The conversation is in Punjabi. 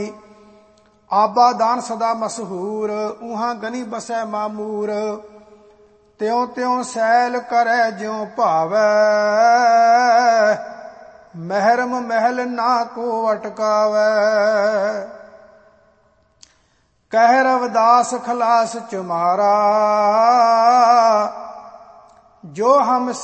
ਆਬਾ ਦਾਨ ਸਦਾ ਮਸ਼ਹੂਰ, ਊਹਾਂ ਗਨੀ ਬਸੈ ਮਾਮੂਰ। ਤਿਉ ਤਿਉ ਸੈਲ ਕਰੈ ਜਿਉ ਭਾਵੈ, ਮਹਿਰਮ ਮਹਿਲ ਨਾ ਕੋ ਅਟਕਾਵੈ। ਕਹਿ ਰਵਿਦਾਸ ਖਲਾਸ ਚੁਮਾਰਾ, ਜੋ ਹਮ